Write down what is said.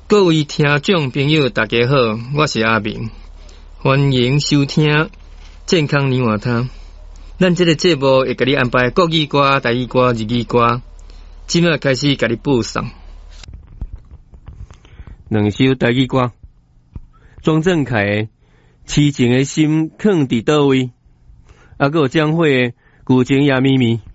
各位听众朋友，大家好，我是阿明，欢迎收听健康年华汤。咱这个节目会给你安排国语歌、台语歌、日语歌，即马开始给你播送。 两首台语歌，庄正凯的《痴情的心藏伫倒位》，还有江蕙的《旧情也绵绵》。